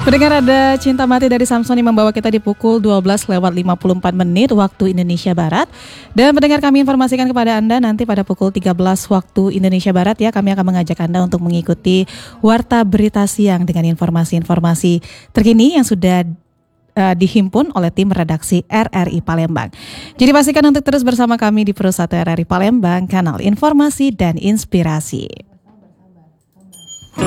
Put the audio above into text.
Pendengar, ada Cinta Mati dari Samsoni membawa kita di pukul 12:54 waktu Indonesia Barat. Dan pendengar, kami informasikan kepada Anda nanti pada pukul 13 waktu Indonesia Barat ya, kami akan mengajak Anda untuk mengikuti Warta Berita Siang dengan informasi-informasi terkini yang sudah dihimpun oleh tim redaksi RRI Palembang. Jadi pastikan untuk terus bersama kami di Pro 1 RRI Palembang, kanal informasi dan inspirasi.